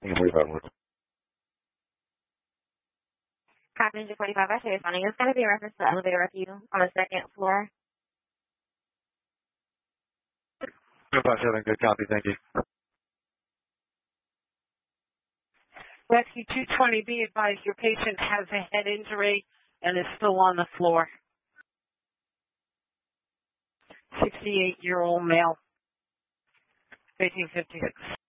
Passenger 45, I should responding. It's going to be a reference to elevator rescue on the second floor. 257, good copy, thank you. Rescue 220, be advised your patient has a head injury and is still on the floor. 68-year-old male, 1856.